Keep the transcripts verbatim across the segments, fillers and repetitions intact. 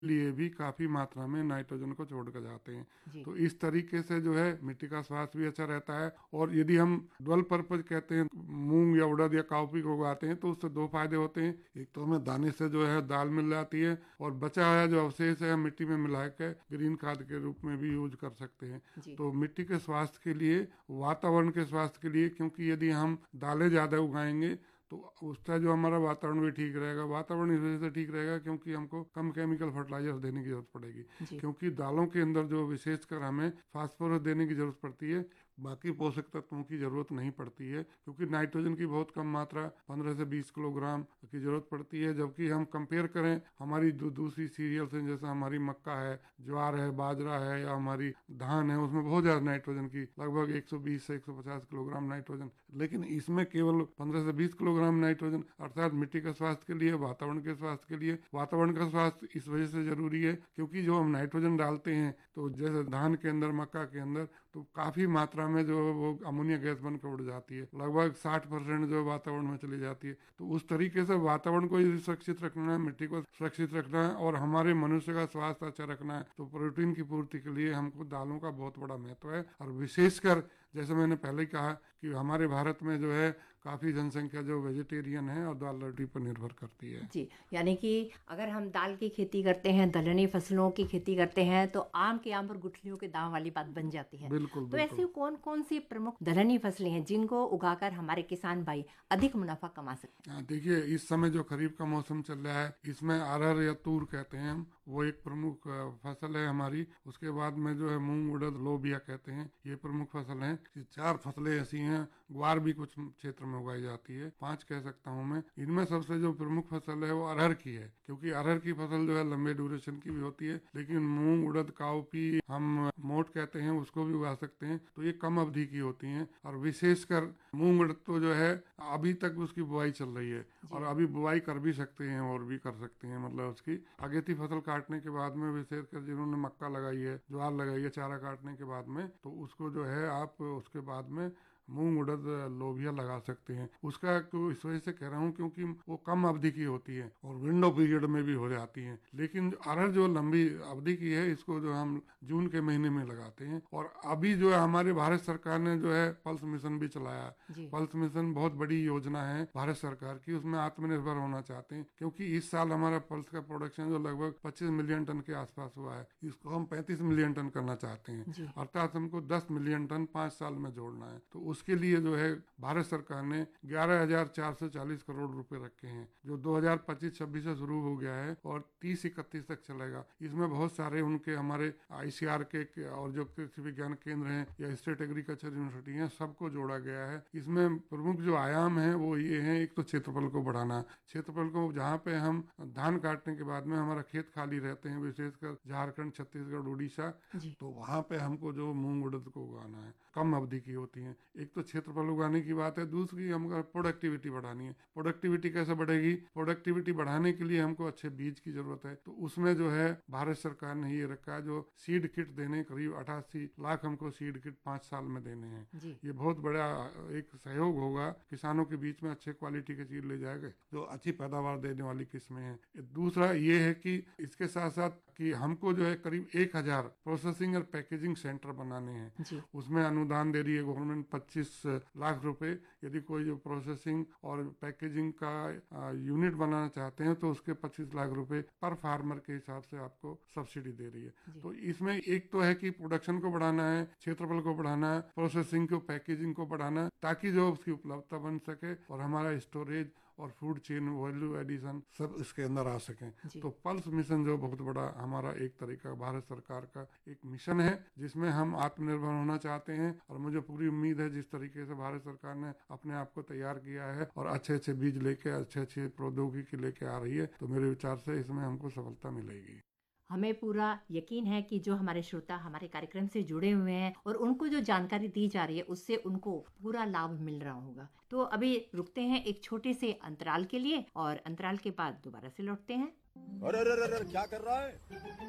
लिए भी काफी मात्रा में नाइट्रोजन को छोड़ कर जाते हैं। जी। तो इस तरीके से जो है मिट्टी का स्वास्थ्य भी अच्छा रहता है। और यदि हम डबल पर्पज कहते हैं, मूंग या उड़द या काउपी को उगाते हैं, तो उससे दो फायदे होते हैं। एक तो हमें दाने से जो है दाल मिल जाती है, और बचा हुआ जो अवशेष है मिट्टी में मिला के ग्रीन खाद के रूप में भी यूज कर सकते हैं। जी। तो मिट्टी के स्वास्थ्य के लिए, वातावरण के स्वास्थ्य के लिए, क्योंकि यदि हम दालें ज़्यादा उगाएंगे तो उसका जो हमारा वातावरण भी ठीक रहेगा। वातावरण इस वजह से ठीक रहेगा क्योंकि हमको कम केमिकल फर्टिलाइजर देने की जरूरत पड़ेगी। जी। क्योंकि दालों के अंदर जो विशेषकर हमें फास्फोरस देने की जरूरत पड़ती है, बाकी पोषक तत्वों की जरूरत नहीं पड़ती है। क्योंकि नाइट्रोजन की बहुत कम मात्रा पंद्रह से बीस किलोग्राम की जरूरत पड़ती है। जबकि हम कंपेयर करें हमारी दू, दूसरी सीरियल्स हैं, जैसे हमारी मक्का है, ज्वार है, बाजरा है, या हमारी धान है, उसमें बहुत ज़्यादा नाइट्रोजन की लगभग एक सौ बीस से एक सौ पचास किलोग्राम नाइट्रोजन, लेकिन इसमें केवल पंद्रह से बीस किलोग्राम नाइट्रोजन। अर्थात मिट्टी का स्वास्थ्य के लिए, वातावरण के स्वास्थ्य के लिए, वातावरण का स्वास्थ्य इस वजह से जरूरी है क्योंकि जो हम नाइट्रोजन डालते हैं, तो जैसे धान के अंदर, मक्का के अंदर, तो काफी मात्रा में जो वो अमोनिया गैस बनकर उड़ जाती है, लगभग साठ परसेंट जो वातावरण में चली जाती है। तो उस तरीके से वातावरण को यदि सुरक्षित रखना है, मिट्टी को सुरक्षित रखना है, और हमारे मनुष्य का स्वास्थ्य अच्छा रखना है, तो प्रोटीन की पूर्ति के लिए हमको दालों का बहुत बड़ा महत्व है। और विशेषकर जैसे मैंने पहले ही कहा कि हमारे भारत में जो है काफ़ी जनसंख्या जो वेजिटेरियन है और दाल रोटी पर निर्भर करती है। जी, यानी कि अगर हम दाल की खेती करते हैं, दलहनी फसलों की खेती करते हैं, तो आम के आम और गुठलियों के दाम वाली बात बन जाती है। बिल्कुल तो बिल्कुल। ऐसी कौन कौन सी प्रमुख दलहनी फसलें हैं जिनको उगाकर हमारे किसान भाई अधिक मुनाफा कमा सकते हाँ, देखिए इस समय जो खरीफ का मौसम चल रहा है, इसमें अरहर या तूर कहते हैं हम, वो एक प्रमुख अ, फसल है हमारी। उसके बाद में जो है मूंग, उड़द, लोबिया कहते हैं, ये प्रमुख फसल हैं। ये चार फसलें ऐसी हैं। ग्वार भी कुछ क्षेत्र में उगाई जाती है, पांच कह सकता हूँ मैं। इनमें सबसे जो प्रमुख फसल है वो अरहर की है, क्योंकि अरहर की फसल जो है लंबे ड्यूरेशन की भी होती है। लेकिन मूंग, उड़द, काउपी हम मोट कहते हैं, उसको भी उगा सकते हैं, तो ये कम अवधि की होती हैं। और विशेषकर मूंग, उड़द तो जो है अभी तक उसकी बुआई चल रही है, और अभी बुआई कर भी सकते हैं और भी कर सकते हैं। मतलब उसकी अगेती फसल काटने के बाद में, विशेषकर जिन्होंने मक्का लगाई है, ज्वार लगाई है, चारा काटने के बाद में, तो उसको जो है आप उसके बाद में मूंग, उड़द, लोबिया लगा सकते हैं। उसका तो इस वजह से कह रहा हूँ क्योंकि वो कम अवधि की होती है और विंडो पीरियड में भी हो जाती हैं। लेकिन अरहर जो लंबी अवधि की है, इसको जो हम जून के महीने में लगाते हैं। और अभी जो है हमारे भारत सरकार ने जो है पल्स मिशन भी चलाया। पल्स मिशन बहुत बड़ी योजना है भारत सरकार की, उसमें आत्मनिर्भर होना चाहते हैं। क्योंकि इस साल हमारा पल्स का प्रोडक्शन जो लगभग पच्चीस मिलियन टन के आसपास हुआ है, इसको हम पैंतीस मिलियन टन करना चाहते हैं। अर्थात हमको दस मिलियन टन पाँच साल में जोड़ना है। तो उसके लिए जो है भारत सरकार ने ग्यारह हजार चार सौ चालीस करोड़ रुपए रखे हैं, जो दो हजार पच्चीस छब्बीस से शुरू हो गया है और तीस इकतीस तक चलेगा। इसमें बहुत सारे उनके हमारे आईसीआर के और जो कृषि विज्ञान केंद्र हैं या स्टेट एग्रीकल्चर यूनिवर्सिटी हैं, सबको जोड़ा गया है। इसमें प्रमुख जो आयाम है वो ये है, एक तो क्षेत्रफल को बढ़ाना। क्षेत्रफल को, जहाँ पे हम धान काटने के बाद में हमारा खेत खाली रहते हैं, विशेषकर झारखंड, छत्तीसगढ़, उड़ीसा, तो वहाँ पे हमको जो मूंग, उड़द को उगाना है, कम अवधि की होती है। एक तो क्षेत्रफल उगाने की बात है, दूसरी हमको प्रोडक्टिविटी बढ़ानी है। प्रोडक्टिविटी कैसे बढ़ेगी? प्रोडक्टिविटी बढ़ाने के लिए हमको अच्छे बीज की जरूरत है। तो उसमें जो है भारत सरकार ने ये रखा है, जो सीड किट देने, करीब अठासी लाख हमको सीड किट पाँच साल में देने हैं। ये बहुत बड़ा एक सहयोग होगा, किसानों के बीच में अच्छे क्वालिटी के चीज ले जाएगा जो अच्छी पैदावार देने वाली किस्में हैं। दूसरा ये है कि इसके साथ साथ कि हमको जो है करीब एक हजार प्रोसेसिंग और पैकेजिंग सेंटर बनाने हैं। उसमें अनुदान दे रही है गवर्नमेंट पच्चीस लाख रुपए। यदि कोई जो प्रोसेसिंग और पैकेजिंग का यूनिट बनाना चाहते हैं तो उसके पच्चीस लाख रुपए पर फार्मर के हिसाब से आपको सब्सिडी दे रही है। तो इसमें एक तो है कि प्रोडक्शन को बढ़ाना है, क्षेत्रफल को बढ़ाना है, प्रोसेसिंग को, पैकेजिंग को बढ़ाना, ताकि जो उसकी उपलब्धता बन सके और हमारा स्टोरेज और फूड चेन वैल्यू एडिशन सब इसके अंदर आ सकें। तो पल्स मिशन जो बहुत बड़ा हमारा एक तरीका भारत सरकार का एक मिशन है, जिसमें हम आत्मनिर्भर होना चाहते हैं। और मुझे पूरी उम्मीद है जिस तरीके से भारत सरकार ने अपने आप को तैयार किया है और अच्छे अच्छे बीज लेके, अच्छे अच्छे प्रौद्योगिकी लेके आ रही है, तो मेरे विचार से इसमें हमको सफलता मिलेगी। हमें पूरा यकीन है कि जो हमारे श्रोता हमारे कार्यक्रम से जुड़े हुए हैं और उनको जो जानकारी दी जा रही है उससे उनको पूरा लाभ मिल रहा होगा। तो अभी रुकते हैं एक छोटे से अंतराल के लिए और अंतराल के बाद दोबारा से लौटते हैं। अरे अरे अरे क्या कर रहा है?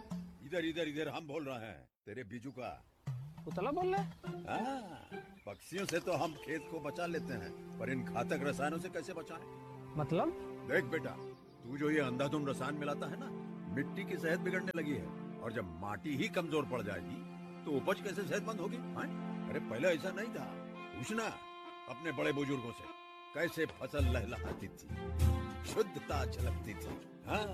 इधर इधर इधर हम बोल रहे हैं तेरे बीजू का। उतला बोल रहा है? पक्षियों से तो हम खेत को बचा लेते हैं, पर इन घातक रसायनों से कैसे बचाएं? मतलब? देख बेटा, तू जो ये अंधाधुंध रसायन मिलाता है ना, मिट्टी की सेहत बिगड़ने लगी है और जब माटी ही कमजोर पड़ जाएगी तो उपज कैसे सेहतमंद होगी? हाँ? अरे पहले ऐसा नहीं था। पूछना अपने बड़े बुजुर्गों से, कैसे फसल लहलहाती थी, शुद्धता झलकती थी। हाँ,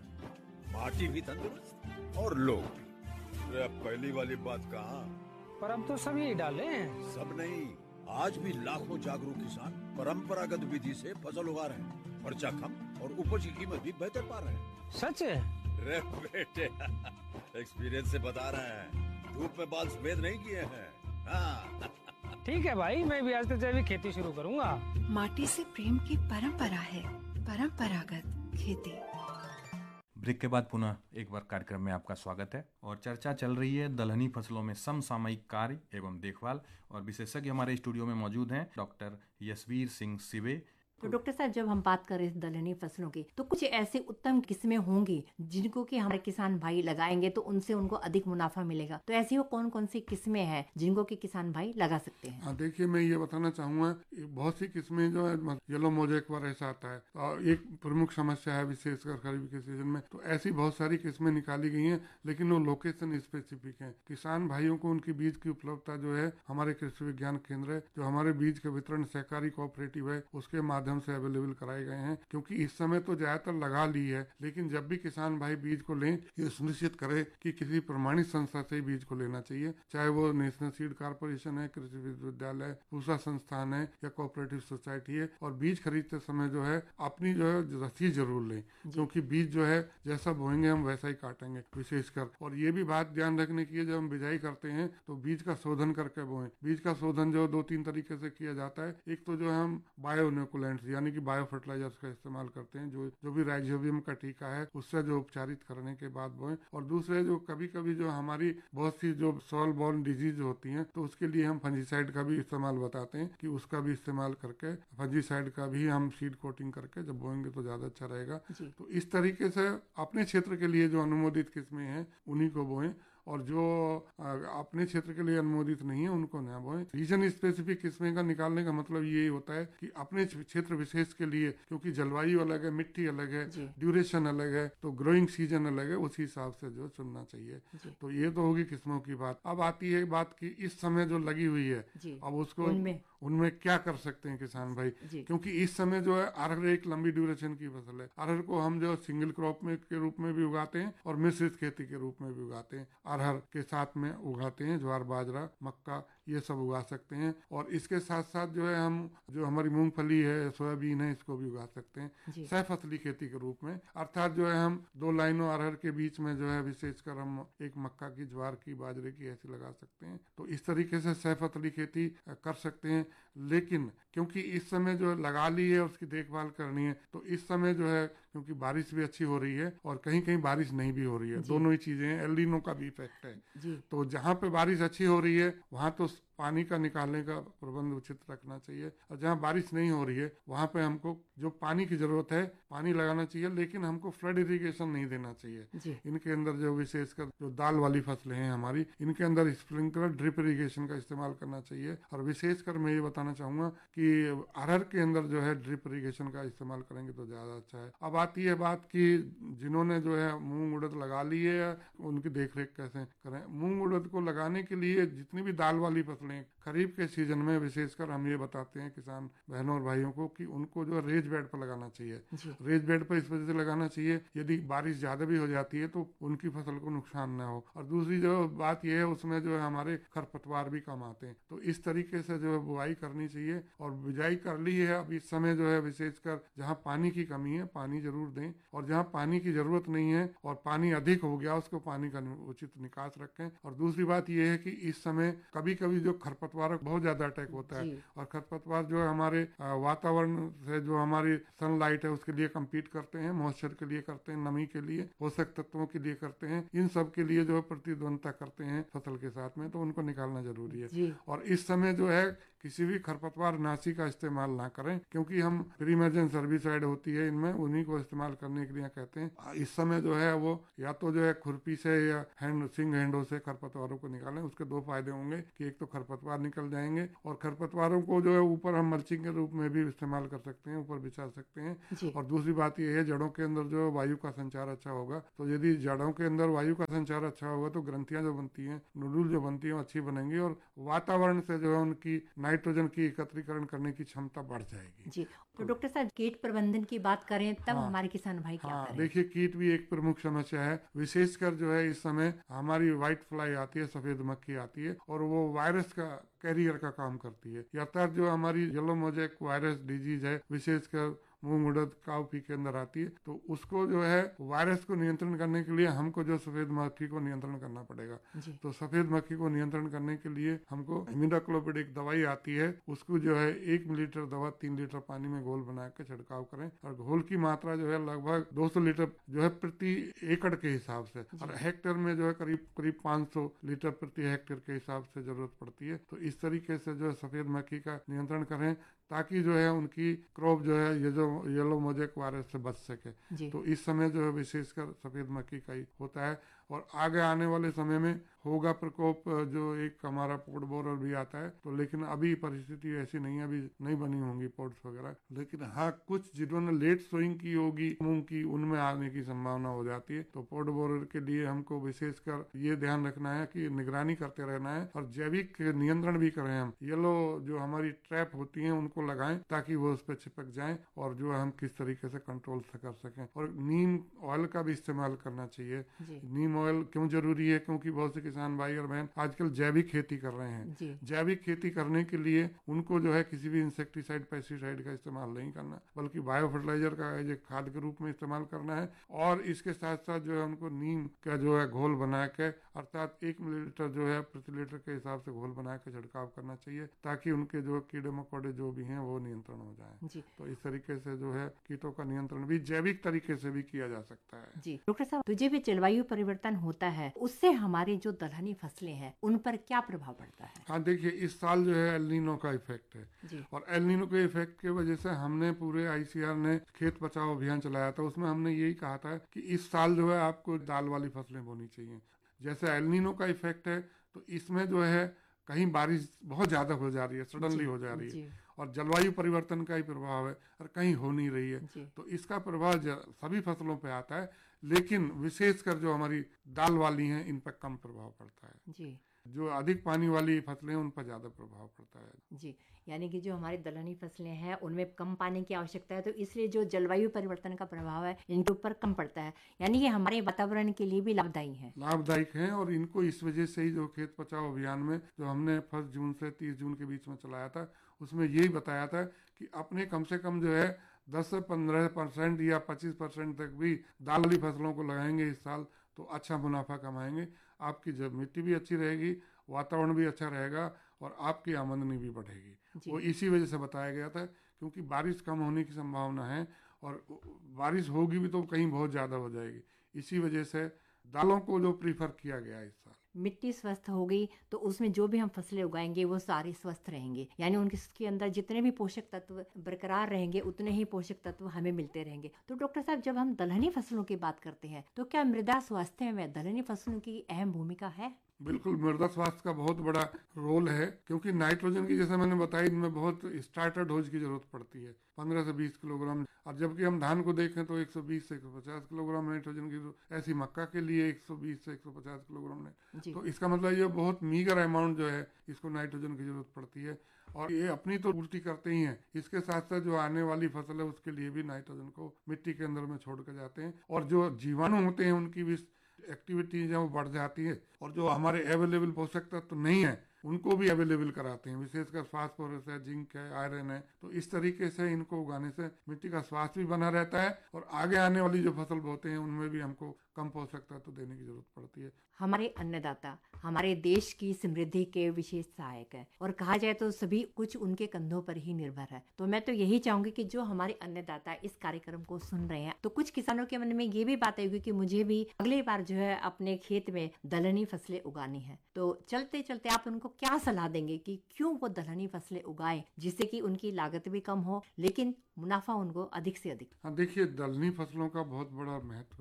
माटी भी तंदुरुस्त और लोग भी। अरे अब पहली वाली बात कहाँ? पर अब तो सभी डाले हैं। सब नहीं, आज भी लाखों जागरूक किसान परंपरागत विधि से फसल उगा रहे हैं। खर्चा कम और उपज की कीमत भी बेहतर पा रहे हैं। सच है? रे बेटे, एक्सपीरियंस से बता रहे हैं, धूप में बाल सफेद नहीं किए हैं। हाँ। ठीक है भाई, मैं भी आज से जैविक खेती शुरू करूंगा। माटी से प्रेम की परंपरा है, परंपरागत खेती। ब्रेक के बाद पुनः एक बार कार्यक्रम में आपका स्वागत है और चर्चा चल रही है दलहनी फसलों में समसामयिक कार्य एवं देखभाल और विशेषज्ञ हमारे स्टूडियो में मौजूद हैं डॉक्टर यशवीर सिंह सिवे। तो डॉक्टर साहब, जब हम बात कर रहे हैं दलहनी फसलों की, तो कुछ ऐसी उत्तम किस्में होंगी जिनको कि हमारे किसान भाई लगाएंगे तो उनसे उनको अधिक मुनाफा मिलेगा। तो ऐसी वो कौन कौन सी किस्में हैं जिनको कि किसान भाई लगा सकते हैं? हाँ, देखिए मैं ये बताना चाहूँगा, बहुत सी किस्में जो है येलो मोजेक वायरस आता है और एक प्रमुख समस्या है विशेषकर खरीफ के सीजन में। तो ऐसी बहुत सारी किस्में निकाली गई हैं, लेकिन वो लोकेशन स्पेसिफिक हैं। किसान भाइयों को उनकी बीज की उपलब्धता जो है हमारे कृषि विज्ञान केंद्र है, जो हमारे बीज के वितरण सहकारी कोऑपरेटिव है, उसके माध्यम से अवेलेबल कराए गए हैं। क्योंकि इस समय तो ज्यादातर लगा ली है, लेकिन जब भी किसान भाई बीज को लें, ये सुनिश्चित करे कि किसी प्रमाणित संस्था से बीज को लेना चाहिए, चाहे वो नेशनल सीड कारपोरेशन है, कृषि विश्वविद्यालय, पूसा संस्थान है या कोऑपरेटिव सोसाइटी है। और बीज खरीदते समय जो है अपनी जो है रसीद जरूर लें, क्योंकि बीज जो है जैसा बोएंगे हम वैसा ही काटेंगे विशेषकर। और ये भी बात ध्यान रखने की है, जब हम बिजाई करते हैं तो बीज का शोधन करके बोएं। बीज का शोधन जो दो तीन तरीके से किया जाता है। एक तो जो है हम बायोइनोकुलेंट्स यानी कि बायो फर्टिलाइजर्स का इस्तेमाल करते हैं, जो जो भी राइजोबियम का टीका है उससे जो उपचारित करने के बाद बोएं। और दूसरे जो कभी कभी जो हमारी बहुत सी जो सॉइल बॉर्न डिजीज होती हैं, तो उसके लिए हम फंजीसाइड का भी इस्तेमाल बताते हैं कि उसका भी इस्तेमाल करके फंजीसाइड का भी हम सीड कोटिंग करके जब बोएंगे तो ज्यादा अच्छा रहेगा। तो इस तरीके से अपने क्षेत्र के लिए जो अनुमोदित किस्में हैं उन्हीं को बोएं, और जो अपने क्षेत्र के लिए अनुमोदित नहीं है उनको ना बोएं। रीजन स्पेसिफिक किस्में का निकालने का मतलब ये होता है कि अपने क्षेत्र विशेष के लिए, क्योंकि जलवायु अलग है, मिट्टी अलग है, ड्यूरेशन अलग है, तो ग्रोइंग सीजन अलग है, उसी हिसाब से जो चुनना चाहिए। तो ये तो होगी किस्मों की बात। अब आती है बात की इस समय जो लगी हुई है, अब उसको उनमें उनमें क्या कर सकते हैं किसान भाई, क्योंकि इस समय जो है अरहर एक लंबी ड्यूरेशन की फसल है। अरहर को हम जो सिंगल क्रॉप में के रूप में भी उगाते हैं और मिश्रित खेती के रूप में भी उगाते हैं। अरहर के साथ में उगाते हैं ज्वार, बाजरा, मक्का, ये सब उगा सकते हैं। और इसके साथ साथ जो है हम जो हमारी मूंगफली है, सोयाबीन है, इसको भी उगा सकते हैं सह फसली खेती के रूप में। अर्थात जो है हम दो लाइनों अरहर के बीच में जो है विशेषकर हम एक मक्का की, ज्वार की, बाजरे की ऐसी लगा सकते हैं। तो इस तरीके से सह फसली खेती कर सकते हैं। लेकिन क्योंकि इस समय जो लगा ली है उसकी देखभाल करनी है, तो इस समय जो है क्योंकि बारिश भी अच्छी हो रही है और कहीं कहीं बारिश नहीं भी हो रही है, दोनों ही चीजें हैं, एल नीनो का भी इफेक्ट है। तो जहाँ पे बारिश अच्छी हो रही है वहाँ तो पानी का निकालने का प्रबंध उचित रखना चाहिए, और जहाँ बारिश नहीं हो रही है वहाँ पे हमको जो पानी की जरूरत है पानी लगाना चाहिए, लेकिन हमको फ्लड इरिगेशन नहीं देना चाहिए। इनके अंदर जो विशेषकर जो दाल वाली फसलें हैं हमारी, इनके अंदर स्प्रिंकलर ड्रिप इरिगेशन का इस्तेमाल करना चाहिए। और विशेषकर मैं ये बताना चाहूंगा कि अरहर के अंदर जो है ड्रिप इरिगेशन का इस्तेमाल करेंगे तो ज्यादा अच्छा है। अब आती है बात की जिन्होंने जो है मूंग उड़द लगा ली है उनकी देखरेख कैसे करें। मूंग उड़द को लगाने के लिए जितनी भी दाल वाली फसलें खरीफ के सीजन में विशेषकर हम ये बताते हैं किसान बहनों और भाइयों को कि उनको जो रेज बेड पर लगाना चाहिए। रेज बेड पर इस वजह से लगाना चाहिए, यदि बारिश ज्यादा भी हो जाती है तो उनकी फसल को नुकसान न हो। और दूसरी जो बात यह है उसमें जो है हमारे खरपतवार भी कम आते हैं। तो इस तरीके से जो है बुआई करनी चाहिए। और बिजाई कर ली है, अब इस समय जो है विशेषकर जहाँ पानी की कमी है पानी जरूर दें, और जहाँ पानी की जरूरत नहीं है और पानी अधिक हो गया उसको पानी का उचित निकास रखें। और दूसरी बात यह है कि इस समय कभी कभी जो खरपतवार बहुत ज्यादा अटैक होता है, और खरपतवार जो है हमारे वातावरण से जो हमारी सनलाइट है उसके लिए कम्पीट करते हैं, मॉइस्चर के लिए करते हैं, नमी के लिए, पोषक तत्वों के लिए करते हैं, इन सब के लिए जो है प्रतिद्वंदता करते हैं फसल के साथ में, तो उनको निकालना जरूरी है। और इस समय जो है किसी भी खरपतवार नाशी का इस्तेमाल ना करें, क्योंकि हम प्रीमर्जेंट सर्विसाइड होती है इनमें, उन्हीं को इस्तेमाल करने के लिए कहते हैं। इस समय जो है वो या तो जो है खुरपी से या हैंड सिंग हैंडों से खरपतवारों को निकालें। उसके दो फायदे होंगे कि एक तो खरपतवार खरपतवार निकल जाएंगे। और खरपतवारों को जो है ऊपर हम मल्चिंग के रूप में भी इस्तेमाल कर सकते हैं, ऊपर बिछा सकते हैं। जी। और दूसरी बात यह है, जड़ों के अंदर जो वायु का संचार अच्छा होगा, तो यदि जड़ों के अंदर वायु का संचार अच्छा होगा तो ग्रंथियां जो बनती हैं, नोडुल जो बनती हैं, अच्छी बनेंगी और वातावरण से जो है उनकी नाइट्रोजन की एकत्रीकरण करने की क्षमता बढ़ जाएगी। जी। तो डॉक्टर साहब, कीट प्रबंधन की बात करें तब हाँ, हमारे किसान भाई क्या हाँ करें? देखिए, कीट भी एक प्रमुख समस्या है। विशेषकर जो है इस समय हमारी व्हाइट फ्लाई आती है, सफेद मक्खी आती है, और वो वायरस का कैरियर का काम करती है। अर्थात जो हमारी येलो मोज़ेक वायरस डिजीज है, विशेषकर मूंग उड़द काउपी के अंदर आती है, तो उसको जो है वायरस को नियंत्रण करने के लिए हमको जो सफेद मक्खी को नियंत्रण करना पड़ेगा। जी। तो सफेद मक्खी को नियंत्रण करने के लिए हमको इमिडाक्लोपिड एक दवाई आती है, उसको जो है एक मिलीलीटर दवा तीन लीटर पानी में घोल बना के छिड़काव करें। और घोल की मात्रा जो है लगभग दो सौ लीटर जो है प्रति एकड़ के हिसाब से, और हेक्टेयर में जो है करीब करीब पाँच सौ लीटर प्रति हेक्टेयर के हिसाब से जरूरत पड़ती है। तो इस तरीके से जो है सफेद मक्खी का नियंत्रण करें, ताकि जो है उनकी क्रॉप जो है ये जो येलो मोज़ेक वायरस से बच सके। जी। तो इस समय जो है विशेषकर सफेद मक्खी का ही होता है। और आगे आने वाले समय में होगा प्रकोप, जो एक हमारा पोड बोरर भी आता है, तो लेकिन अभी परिस्थिति ऐसी नहीं है, अभी नहीं बनी होंगी पोड्स वगैरह। लेकिन हाँ, कुछ जिन्होंने लेट सोइंग की होगी मूंग की, उनमें आने की संभावना हो जाती है। तो पोड बोरर के लिए हमको विशेषकर ये ध्यान रखना है कि निगरानी करते रहना है और जैविक नियंत्रण भी करें। हम येलो जो हमारी ट्रैप होती है उनको लगाएं, ताकि वो उस पर चिपक जाएं और जो हम किस तरीके से कंट्रोल कर सकें। और नीम ऑयल का भी इस्तेमाल करना चाहिए। नीम ऑयल क्यों जरूरी है? क्योंकि बहुत से किसान भाई और बहन आजकल जैविक खेती कर रहे हैं। जैविक खेती करने के लिए उनको जो है किसी भी इंसेक्टिसाइड पेस्टिसाइड का इस्तेमाल नहीं करना, बल्कि बायो फर्टिलाइजर का जो खाद के रूप में इस्तेमाल करना है। और इसके साथ साथ जो है उनको नीम का जो है घोल बना के, अर्थात एक मिलीलीटर जो है प्रति लीटर के हिसाब से घोल बना के छिड़काव करना चाहिए, ताकि उनके जो कीड़े मकोड़े जो भी हैं वो नियंत्रण हो जाए। तो इस तरीके से जो है कीटों का नियंत्रण भी जैविक तरीके से भी किया जा सकता है। जी। डॉक्टर साहब, तुझे भी जलवायु परिवर्तन होता है, उससे हमारी जो दलहनी फसलें हैं उन पर क्या प्रभाव पड़ता है? हाँ देखिए, इस साल जो है एल नीनो का इफेक्ट है। जी। और एल नीनो के इफेक्ट की वजह से हमने पूरे आई सी आर ने खेत बचाओ अभियान चलाया था। उसमें हमने यही कहा था कि इस साल जो है आपको दाल वाली फसलें बोनी चाहिए। जैसे एल नीनो का इफेक्ट है, तो इसमें जो है कहीं बारिश बहुत ज्यादा हो जा रही है, सडनली हो जा रही है, और जलवायु परिवर्तन का ही प्रभाव है, और कहीं हो नहीं रही है। तो इसका प्रभाव सभी फसलों पे आता है, लेकिन विशेषकर जो हमारी दाल वाली हैं इन पर कम प्रभाव पड़ता है। जी। जो अधिक पानी वाली फसलें उन पर ज्यादा प्रभाव पड़ता है। जी। यानी कि जो हमारी दलहनी फसलें हैं उनमें कम पानी की आवश्यकता है, तो इसलिए जो जलवायु परिवर्तन का प्रभाव है इनके ऊपर कम पड़ता है। यानी ये हमारे वातावरण के लिए भी लाभदायी है। लाभदायक है। और इनको इस वजह से ही जो खेत बचाओ अभियान में जो हमने फर्स्ट जून से तीस जून के बीच में चलाया था, उसमें यही बताया था कि अपने कम से कम जो है दस से पंद्रह परसेंट या पच्चीस परसेंट तक भी दाल वाली फसलों को लगाएंगे इस साल, तो अच्छा मुनाफा कमाएंगे। आपकी जब मिट्टी भी अच्छी रहेगी, वातावरण भी अच्छा रहेगा, और आपकी आमदनी भी बढ़ेगी। वो इसी वजह से बताया गया था, क्योंकि बारिश कम होने की संभावना है, और बारिश होगी भी तो कहीं बहुत ज़्यादा हो जाएगी। इसी वजह से दालों को जो प्रीफर किया गया इस साल। मिट्टी स्वस्थ हो गई तो उसमें जो भी हम फसलें उगाएंगे वो सारे स्वस्थ रहेंगे, यानी उनके अंदर जितने भी पोषक तत्व बरकरार रहेंगे उतने ही पोषक तत्व हमें मिलते रहेंगे। तो डॉक्टर साहब, जब हम दलहनी फसलों की बात करते हैं तो क्या मृदा स्वास्थ्य में दलहनी फसलों की अहम भूमिका है? बिल्कुल, मृदा स्वास्थ्य का बहुत बड़ा रोल है, क्योंकि नाइट्रोजन की, जैसे मैंने बताया, इनमें बहुत स्टार्टर डोज की जरूरत पड़ती है, पंद्रह से बीस किलोग्राम। और जबकि हम धान को देखें तो एक सौ बीस से एक सौ पचास किलोग्राम नाइट्रोजन की, ऐसी मक्का के लिए एक सौ बीस से एक सौ पचास किलोग्राम ने। तो इसका मतलब ये बहुत मीगर अमाउंट जो है इसको नाइट्रोजन की जरूरत पड़ती है, और ये अपनी तो पूर्ति करते ही हैं, इसके साथ साथ जो आने वाली फसल है उसके लिए भी नाइट्रोजन को मिट्टी के अंदर में छोड़ कर जाते हैं। और जो जीवाणु होते हैं उनकी भी एक्टिविटीज है वो बढ़ जाती है, और जो हमारे अवेलेबल पोषक तत्व तो नहीं है उनको भी अवेलेबल कराते हैं, विशेषकर फास्फोरस है, जिंक है, आयरन है। तो इस तरीके से इनको उगाने से मिट्टी का स्वास्थ्य भी बना रहता है, और आगे आने वाली जो फसल बोते हैं उनमें भी हमको कम पोषक तत्व तो देने की जरूरत पड़ती है। हमारे अन्नदाता हमारे देश की समृद्धि के विशेष सहायक है, और कहा जाए तो सभी कुछ उनके कंधों पर ही निर्भर है। तो मैं तो यही चाहूंगी कि जो हमारे अन्नदाता इस कार्यक्रम को सुन रहे हैं, तो कुछ किसानों के मन में ये भी बात आएगी कि मुझे भी अगली बार जो है अपने खेत में दलहनी फसलें उगानी है। तो चलते चलते आप उनको क्या सलाह देंगे कि क्यों वो दलहनी फसलें उगाएं, जिससे कि उनकी लागत भी कम हो लेकिन मुनाफा उनको अधिक से अधिक? हाँ देखिए, दलहनी फसलों का बहुत बड़ा महत्व है।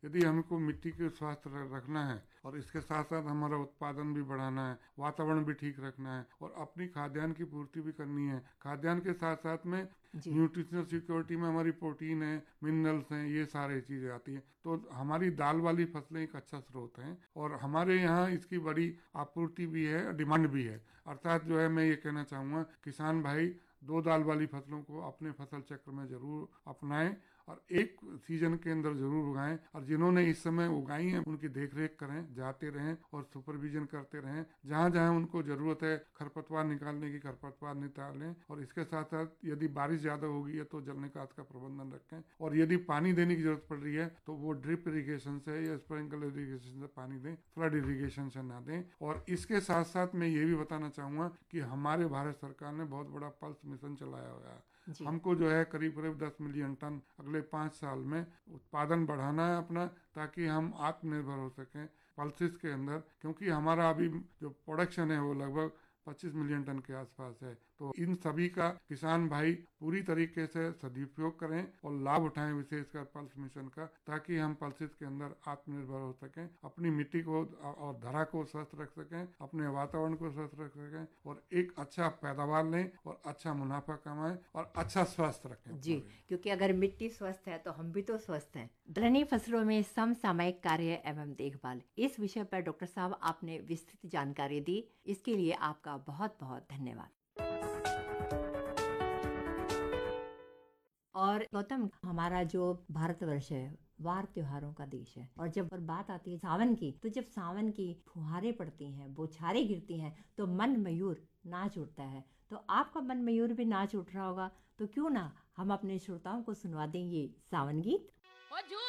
यदि हमको मिट्टी के स्वास्थ्य र- रखना है और इसके साथ साथ हमारा उत्पादन भी बढ़ाना है, वातावरण भी ठीक रखना है और अपनी खाद्यान्न की पूर्ति भी करनी है, खाद्यान्न के साथ साथ में जी। न्यूट्रिशनल सिक्योरिटी में हमारी प्रोटीन है, मिनरल्स हैं, ये सारी चीज़ें आती हैं। तो हमारी दाल वाली फसलें एक अच्छा स्रोत हैं और हमारे यहाँ इसकी बड़ी आपूर्ति भी है, डिमांड भी है। अर्थात जो है मैं ये कहना चाहूँगा किसान भाई दो दाल वाली फसलों को अपने फसल चक्र में जरूर अपनाएं और एक सीजन के अंदर जरूर उगाएं और जिन्होंने इस समय उगाई हैं उनकी देखरेख करें, जाते रहें और सुपरविजन करते रहें। जहां जहां उनको जरूरत है खरपतवार निकालने की, खरपतवार निकालें और इसके साथ साथ यदि बारिश ज़्यादा होगी है तो जल निकास का प्रबंधन रखें और यदि पानी देने की जरूरत पड़ रही है तो वो ड्रिप इरीगेशन से या स्प्रिंकल इरीगेशन से पानी दें, फ्लड इरीगेशन से ना दें। और इसके साथ साथ मैं ये भी बताना चाहूँगा कि हमारे भारत सरकार ने बहुत बड़ा पल्स मिशन चलाया हुआ है। जी। हमको जो है करीब करीब दस मिलियन टन अगले पाँच साल में उत्पादन बढ़ाना है अपना, ताकि हम आत्मनिर्भर हो सकें पल्सेस के अंदर, क्योंकि हमारा अभी जो प्रोडक्शन है वो लगभग पच्चीस मिलियन टन के आसपास है। तो इन सभी का किसान भाई पूरी तरीके से सदुपयोग करें और लाभ उठाएं, विशेषकर पल्स मिशन का, ताकि हम पल्सेस के अंदर आत्मनिर्भर हो सकें, अपनी मिट्टी को और धरा को स्वस्थ रख सकें, अपने वातावरण को स्वस्थ रख सकें और एक अच्छा पैदावार लें और अच्छा मुनाफा कमाएं और अच्छा स्वास्थ्य रखें। जी, क्योंकि अगर मिट्टी स्वस्थ है तो हम भी तो स्वस्थ हैं। दलहनी फसलों में समसामयिक कार्य एवं देखभाल, इस विषय पर डॉक्टर साहब आपने विस्तृत जानकारी दी, इसके लिए आपका बहुत बहुत धन्यवाद। और गौतम, हमारा जो भारतवर्ष है वार त्योहारों का देश है और जब बात आती है सावन की, तो जब सावन की फुहारें पड़ती हैं, बौछारें गिरती हैं तो मन मयूर नाच उठता है। तो आपका मन मयूर भी नाच उठ रहा होगा, तो क्यों ना हम अपने श्रोताओं को सुनवा दें ये सावन गीत। ओ